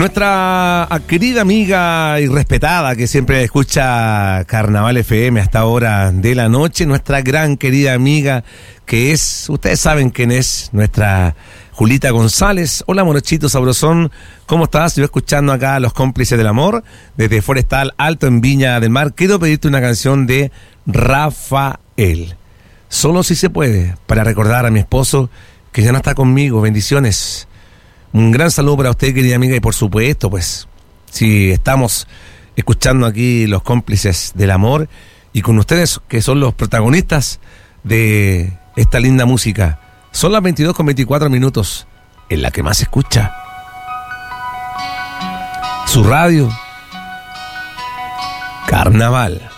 Nuestra querida amiga y respetada que siempre escucha Carnaval FM a esta hora de la noche, nuestra gran querida amiga que es, ustedes saben quién es, nuestra Julita González. Hola morochito sabrosón, ¿cómo estás? Yo escuchando acá a Los Cómplices del Amor desde Forestal Alto en Viña del Mar. Quiero pedirte una canción de Rafael, Solo si se puede, para recordar a mi esposo que ya no está conmigo. Bendiciones. Un gran saludo para usted, querida amiga, y por supuesto, pues, si estamos escuchando aquí Los Cómplices del Amor y con ustedes, que son los protagonistas de esta linda música. Son las 22:24 en la que más se escucha. Su radio, Carnaval.